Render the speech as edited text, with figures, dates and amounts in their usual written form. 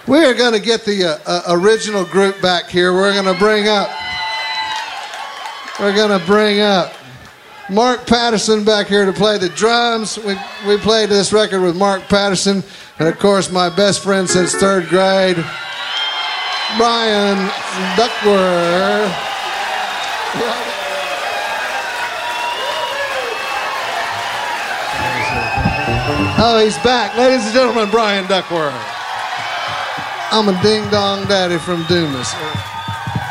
We are going to get the original group back here. We're going to bring up Mark Patterson back here to play the drums. We played this record with Mark Patterson, and of course my best friend since third grade, Brian Duckworth. Oh, he's back. Ladies and gentlemen, Brian Duckworth. I'm a ding-dong daddy from Dumas.